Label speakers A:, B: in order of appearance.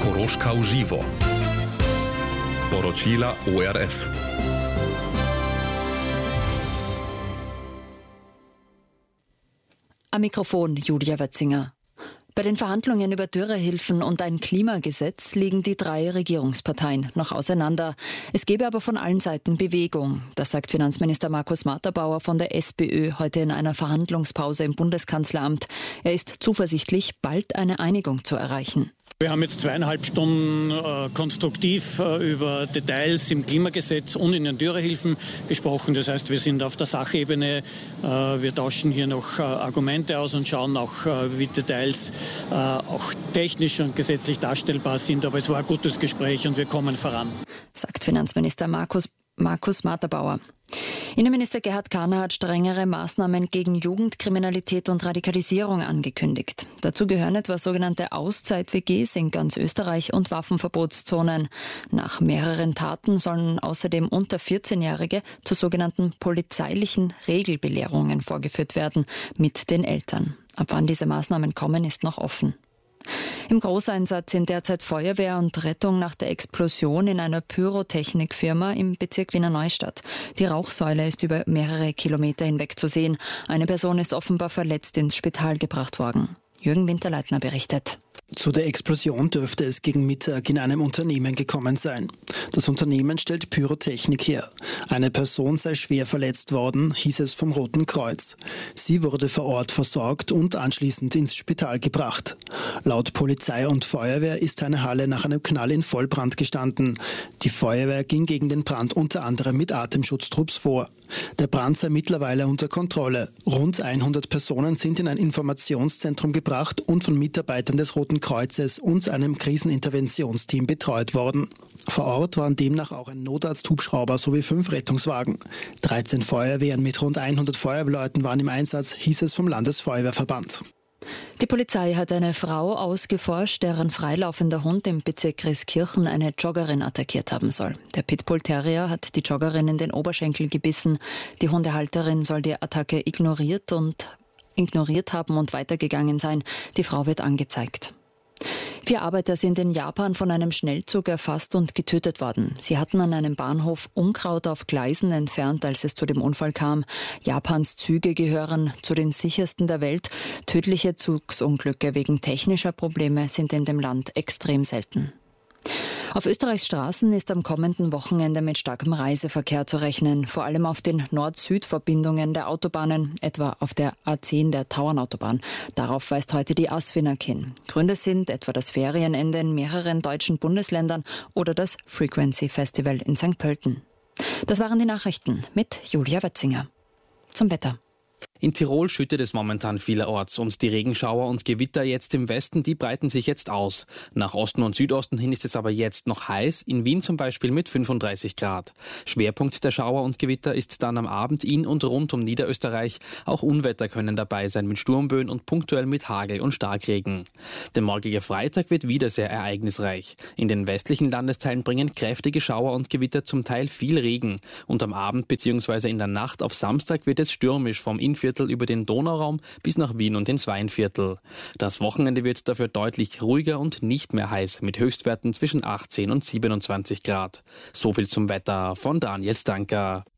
A: Koroška v živo. Poročila ORF.
B: Am Mikrofon Julia Wötzinger. Bei den Verhandlungen über Dürrehilfen und ein Klimagesetz liegen die drei Regierungsparteien noch auseinander. Es gebe aber von allen Seiten Bewegung. Das sagt Finanzminister Markus Matterbauer von der SPÖ heute in einer Verhandlungspause im Bundeskanzleramt. Er ist zuversichtlich, bald eine Einigung zu erreichen.
C: Wir haben jetzt 2,5 Stunden konstruktiv über Details im Klimagesetz und in den Dürrehilfen gesprochen. Das heißt, wir sind auf der Sachebene. Wir tauschen hier noch Argumente aus und schauen auch, wie Details auch technisch und gesetzlich darstellbar sind. Aber es war ein gutes Gespräch und wir kommen voran,
B: sagt Finanzminister Markus Matterbauer. Innenminister Gerhard Kahner hat strengere Maßnahmen gegen Jugendkriminalität und Radikalisierung angekündigt. Dazu gehören etwa sogenannte Auszeit-WGs in ganz Österreich und Waffenverbotszonen. Nach mehreren Taten sollen außerdem unter 14-Jährige zu sogenannten polizeilichen Regelbelehrungen vorgeführt werden mit den Eltern. Ab wann diese Maßnahmen kommen, ist noch offen. Im Großeinsatz sind derzeit Feuerwehr und Rettung nach der Explosion in einer Pyrotechnikfirma im Bezirk Wiener Neustadt. Die Rauchsäule ist über mehrere Kilometer hinweg zu sehen. Eine Person ist offenbar verletzt ins Spital gebracht worden. Jürgen Winterleitner berichtet.
D: Zu der Explosion dürfte es gegen Mittag in einem Unternehmen gekommen sein. Das Unternehmen stellt Pyrotechnik her. Eine Person sei schwer verletzt worden, hieß es vom Roten Kreuz. Sie wurde vor Ort versorgt und anschließend ins Spital gebracht. Laut Polizei und Feuerwehr ist eine Halle nach einem Knall in Vollbrand gestanden. Die Feuerwehr ging gegen den Brand unter anderem mit Atemschutztrupps vor. Der Brand sei mittlerweile unter Kontrolle. Rund 100 Personen sind in ein Informationszentrum gebracht und von Mitarbeitern des Roten Kreuzes und einem Kriseninterventionsteam betreut worden. Vor Ort waren demnach auch ein Notarzt-Hubschrauber sowie 5 Rettungswagen. 13 Feuerwehren mit rund 100 Feuerwehrleuten waren im Einsatz, hieß es vom Landesfeuerwehrverband.
B: Die Polizei hat eine Frau ausgeforscht, deren freilaufender Hund im Bezirk Christkirchen eine Joggerin attackiert haben soll. Der Pitbull-Terrier hat die Joggerin in den Oberschenkel gebissen. Die Hundehalterin soll die Attacke ignoriert haben und weitergegangen sein. Die Frau wird angezeigt. 4 Arbeiter sind in Japan von einem Schnellzug erfasst und getötet worden. Sie hatten an einem Bahnhof Unkraut auf Gleisen entfernt, als es zu dem Unfall kam. Japans Züge gehören zu den sichersten der Welt. Tödliche Zugsunglücke wegen technischer Probleme sind in dem Land extrem selten. Auf Österreichs Straßen ist am kommenden Wochenende mit starkem Reiseverkehr zu rechnen, vor allem auf den Nord-Süd-Verbindungen der Autobahnen, etwa auf der A10 der Tauernautobahn. Darauf weist heute die ASFINAG hin. Gründe sind etwa das Ferienende in mehreren deutschen Bundesländern oder das Frequency Festival in St. Pölten. Das waren die Nachrichten mit Julia Wötzinger. Zum Wetter.
E: In Tirol schüttet es momentan vielerorts und die Regenschauer und Gewitter jetzt im Westen, die breiten sich jetzt aus. Nach Osten und Südosten hin ist es aber jetzt noch heiß, in Wien zum Beispiel mit 35 Grad. Schwerpunkt der Schauer und Gewitter ist dann am Abend in und rund um Niederösterreich. Auch Unwetter können dabei sein mit Sturmböen und punktuell mit Hagel und Starkregen. Der morgige Freitag wird wieder sehr ereignisreich. In den westlichen Landesteilen bringen kräftige Schauer und Gewitter zum Teil viel Regen. Und am Abend bzw. in der Nacht auf Samstag wird es stürmisch vom Innviertel über den Donauraum bis nach Wien und ins Weinviertel. Das Wochenende wird dafür deutlich ruhiger und nicht mehr heiß, mit Höchstwerten zwischen 18 und 27 Grad. So viel zum Wetter von Daniel Stanker.